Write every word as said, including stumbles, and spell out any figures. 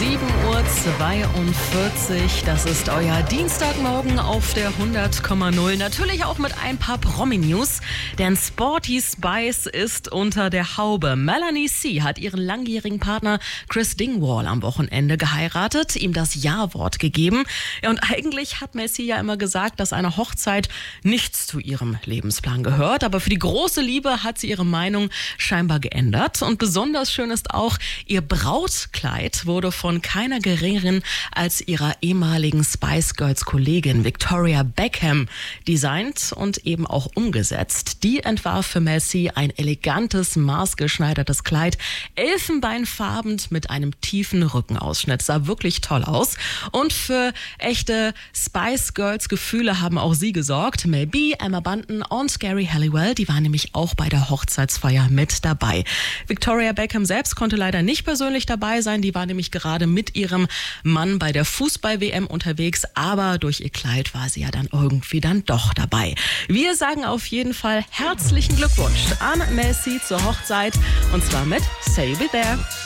sieben Uhr zweiundvierzig, das ist euer Dienstagmorgen auf der hundert Komma null. Natürlich auch mit ein paar Promi-News, denn Sporty Spice ist unter der Haube. Melanie C. hat ihren langjährigen Partner Chris Dingwall am Wochenende geheiratet, ihm das Ja-Wort gegeben. Ja, und eigentlich hat Mel C ja immer gesagt, dass eine Hochzeit nichts zu ihrem Lebensplan gehört. Aber für die große Liebe hat sie ihre Meinung scheinbar geändert. Und besonders schön ist auch, ihr Brautkleid wurde von keiner geringeren als ihrer ehemaligen Spice Girls Kollegin Victoria Beckham designt und eben auch umgesetzt. Die entwarf für Mel C ein elegantes, maßgeschneidertes Kleid, elfenbeinfarben mit einem tiefen Rückenausschnitt. Sah wirklich toll aus. Und für echte Spice Girls Gefühle haben auch sie gesorgt. Mel B, Emma Bunton und Gary Halliwell, die waren nämlich auch bei der Hochzeitsfeier mit dabei. Victoria Beckham selbst konnte leider nicht persönlich dabei sein. Die war nämlich gerade mit ihrem Mann bei der Fußball-W M unterwegs, aber durch ihr Kleid war sie ja dann irgendwie dann doch dabei. Wir sagen auf jeden Fall herzlichen Glückwunsch an Mel C zur Hochzeit und zwar mit Say You Be There.